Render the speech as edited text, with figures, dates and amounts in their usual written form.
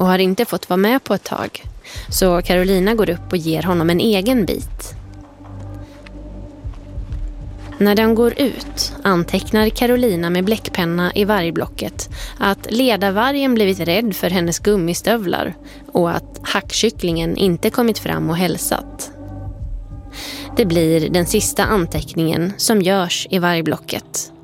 och har inte fått vara med på ett tag. Så Carolina går upp och ger honom en egen bit. När den går ut antecknar Carolina med bläckpenna i vargblocket att ledarvargen blivit rädd för hennes gummistövlar och att hackkycklingen inte kommit fram och hälsat. Det blir den sista anteckningen som görs i vargblocket.